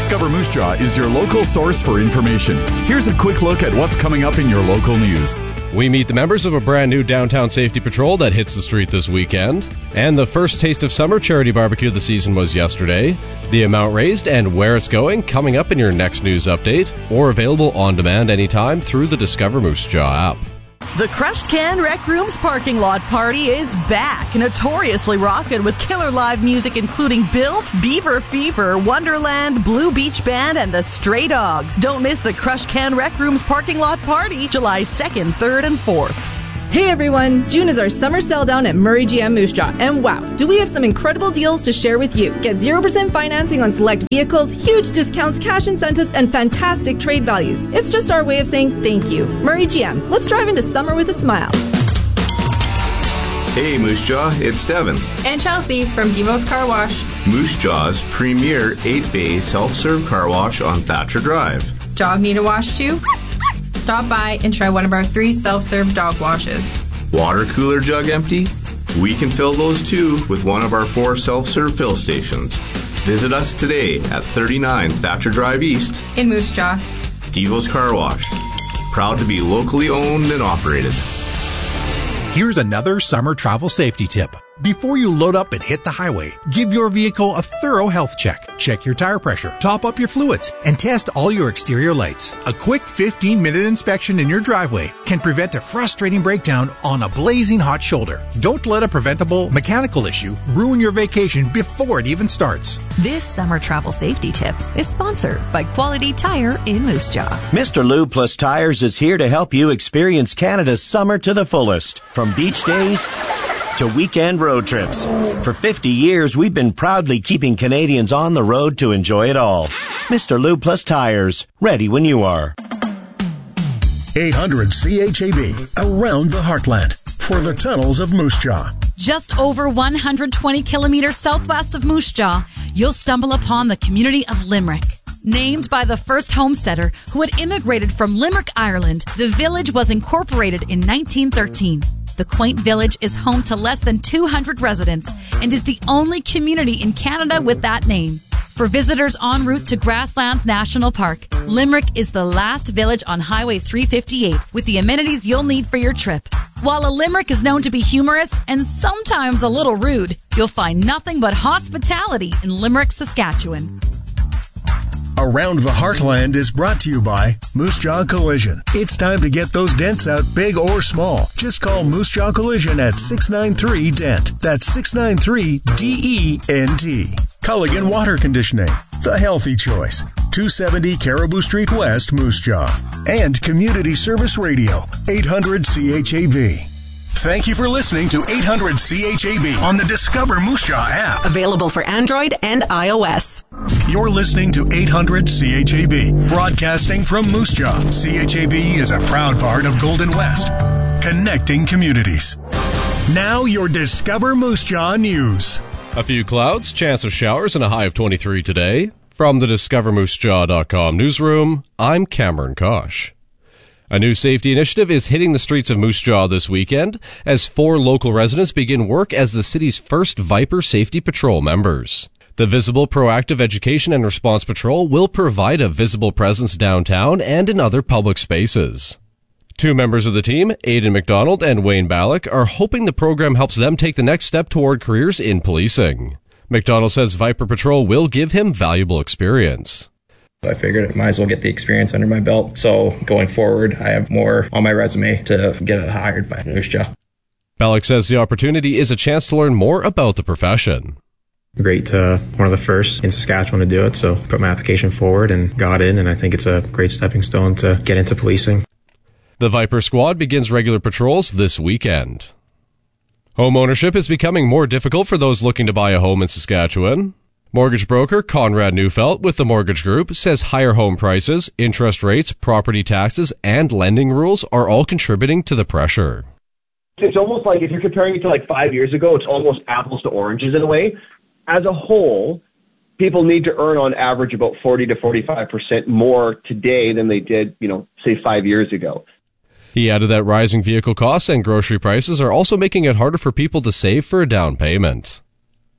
Discover Moose Jaw is your local source for information. Here's a quick look at what's coming up in your local news. We meet the members of a brand new downtown safety patrol that hits the street this weekend. And the first Taste of Summer charity barbecue of the season was yesterday. The amount raised and where it's going coming up in your next news update, or available on demand anytime through the Discover Moose Jaw app. The Crushed Can Rec Rooms parking lot party is back, notoriously rockin' with killer live music including Bilf, Beaver Fever, Wonderland, Blue Beach Band, and the Stray Dogs. Don't miss the Crushed Can Rec Rooms parking lot party, July 2nd, 3rd, and 4th. Hey everyone, June is our summer sell down at Murray GM Moose Jaw, and wow, do we have some incredible deals to share with you. Get 0% financing on select vehicles, huge discounts, cash incentives, and fantastic trade values. It's just our way of saying thank you. Murray GM, let's drive into summer with a smile. Hey Moose Jaw, it's Devin. And Chelsea from Demo's Car Wash. Moose Jaw's premier 8-bay self-serve car wash on Thatcher Drive. Dog need a wash too? Stop by and try one of our 3 self-serve dog washes. Water cooler jug empty? We can fill those too with one of our 4 self-serve fill stations. Visit us today at 39 Thatcher Drive East in Moose Jaw. Devo's Car Wash. Proud to be locally owned and operated. Here's another summer travel safety tip. Before you load up and hit the highway, give your vehicle a thorough health check. Check your tire pressure, top up your fluids, and test all your exterior lights. A quick 15-minute inspection in your driveway can prevent a frustrating breakdown on a blazing hot shoulder. Don't let a preventable mechanical issue ruin your vacation before it even starts. This summer travel safety tip is sponsored by Quality Tire in Moose Jaw. Mr. Lube Plus Tires is here to help you experience Canada's summer to the fullest. From beach days to weekend road trips. For 50 years, we've been proudly keeping Canadians on the road to enjoy it all. Mr. Lube Plus Tires, ready when you are. 800 CHAB, around the heartland, for the tunnels of Moose Jaw. Just over 120 kilometers southwest of Moose Jaw, you'll stumble upon the community of Limerick. Named by the first homesteader who had immigrated from Limerick, Ireland, the village was incorporated in 1913. The quaint village is home to less than 200 residents and is the only community in Canada with that name. For visitors en route to Grasslands National Park, Limerick is the last village on Highway 358 with the amenities you'll need for your trip. While a Limerick is known to be humorous and sometimes a little rude, you'll find nothing but hospitality in Limerick, Saskatchewan. Around the Heartland is brought to you by Moose Jaw Collision. It's time to get those dents out, big or small. Just call Moose Jaw Collision at 693-DENT. That's 693-DENT. Culligan Water Conditioning, the healthy choice. 270 Caribou Street West, Moose Jaw. And Community Service Radio, 800 CHAB. Thank you for listening to 800 CHAB on the Discover Moose Jaw app. Available for Android and iOS. You're listening to 800 CHAB, broadcasting from Moose Jaw. CHAB is a proud part of Golden West, connecting communities. Now your Discover Moose Jaw news. A few clouds, chance of showers, and a high of 23 today. From the DiscoverMooseJaw.com newsroom, I'm Cameron Kosh. A new safety initiative is hitting the streets of Moose Jaw this weekend as 4 local residents begin work as the city's first Viper Safety Patrol members. The Visible Proactive Education and Response Patrol will provide a visible presence downtown and in other public spaces. 2 members of the team, Aidan McDonald and Wayne Ballack, are hoping the program helps them take the next step toward careers in policing. McDonald says Viper Patrol will give him valuable experience. I figured I might as well get the experience under my belt. So going forward, I have more on my resume to get hired by Moose Jaw. Ballack says the opportunity is a chance to learn more about the profession. Great to one of the first in Saskatchewan to do it, so put my application forward and got in, and I think it's a great stepping stone to get into policing. The Viper Squad begins regular patrols this weekend. Home ownership is becoming more difficult for those looking to buy a home in Saskatchewan. Mortgage broker Conrad Neufeld with the Mortgage Group says higher home prices, interest rates, property taxes, and lending rules are all contributing to the pressure. It's almost like if you're comparing it to like 5 years ago, it's almost apples to oranges in a way. As a whole, people need to earn on average about 40 to 45% more today than they did, say 5 years ago. He added that rising vehicle costs and grocery prices are also making it harder for people to save for a down payment.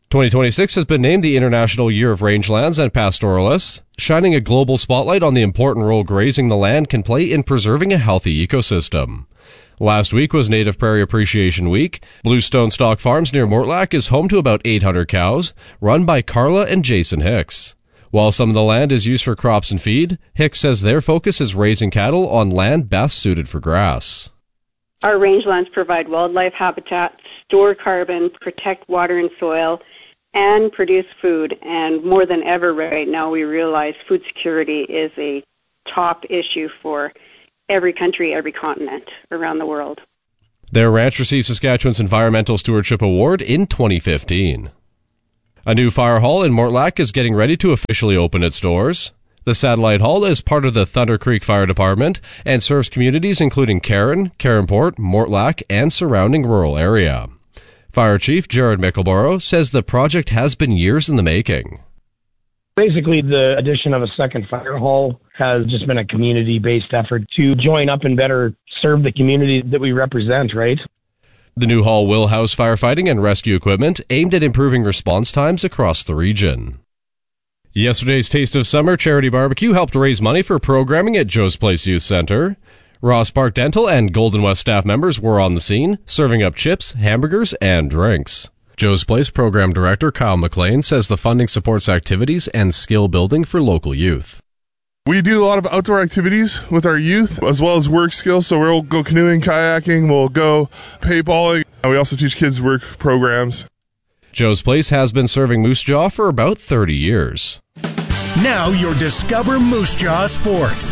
2026 has been named the International Year of Rangelands and Pastoralists, shining a global spotlight on the important role grazing the land can play in preserving a healthy ecosystem. Last week was Native Prairie Appreciation Week. Bluestone Stock Farms near Mortlach is home to about 800 cows, run by Carla and Jason Hicks. While some of the land is used for crops and feed, Hicks says their focus is raising cattle on land best suited for grass. Our rangelands provide wildlife habitat, store carbon, protect water and soil, and produce food. And more than ever right now, we realize food security is a top issue for every country, every continent around the world. Their ranch received Saskatchewan's Environmental Stewardship Award in 2015. A new fire hall in Mortlach is getting ready to officially open its doors. The Satellite Hall is part of the Thunder Creek Fire Department and serves communities including Caron, Caronport, Mortlach, and surrounding rural area. Fire Chief Jared Mickleborough says the project has been years in the making. Basically, the addition of a second fire hall has just been a community-based effort to join up and better serve the community that we represent, right? The new hall will house firefighting and rescue equipment aimed at improving response times across the region. Yesterday's Taste of Summer charity barbecue helped raise money for programming at Joe's Place Youth Center. Ross Park Dental and Golden West staff members were on the scene, serving up chips, hamburgers, and drinks. Joe's Place Program Director Kyle McLean says the funding supports activities and skill building for local youth. We do a lot of outdoor activities with our youth, as well as work skills. So we'll go canoeing, kayaking, we'll go paintballing. We also teach kids work programs. Joe's Place has been serving Moose Jaw for about 30 years. Now your Discover Moose Jaw Sports.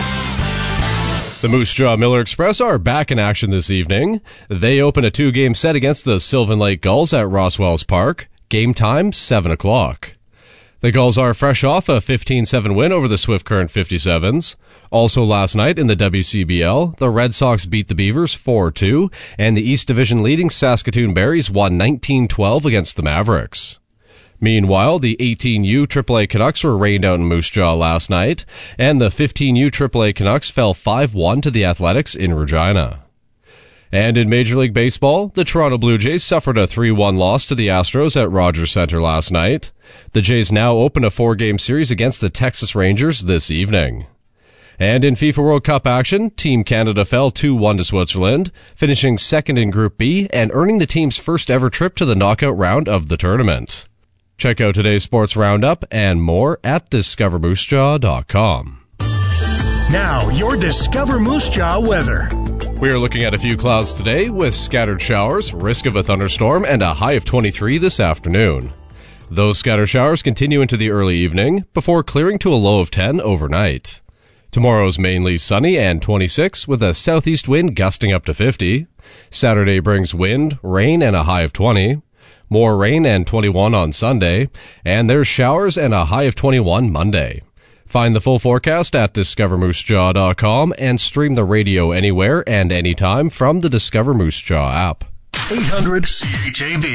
The Moose Jaw Miller Express are back in action this evening. They open a 2-game set against the Sylvan Lake Gulls at Roswells Park. Game time, 7 o'clock. The Gulls are fresh off a 15-7 win over the Swift Current 57s. Also last night in the WCBL, the Red Sox beat the Beavers 4-2, and the East Division leading Saskatoon Berries won 19-12 against the Mavericks. Meanwhile, the 18U AAA Canucks were rained out in Moose Jaw last night, and the 15U AAA Canucks fell 5-1 to the Athletics in Regina. And in Major League Baseball, the Toronto Blue Jays suffered a 3-1 loss to the Astros at Rogers Center last night. The Jays now open a 4-game series against the Texas Rangers this evening. And in FIFA World Cup action, Team Canada fell 2-1 to Switzerland, finishing second in Group B and earning the team's first ever trip to the knockout round of the tournament. Check out today's sports roundup and more at discovermoosejaw.com. Now, your Discover Moose Jaw weather. We are looking at a few clouds today with scattered showers, risk of a thunderstorm, and a high of 23 this afternoon. Those scattered showers continue into the early evening before clearing to a low of 10 overnight. Tomorrow's mainly sunny and 26 with a southeast wind gusting up to 50. Saturday brings wind, rain, and a high of 20. More rain and 21 on Sunday, and there's showers and a high of 21 Monday. Find the full forecast at discovermoosejaw.com and stream the radio anywhere and anytime from the Discover Moose Jaw app. 800 CHAB.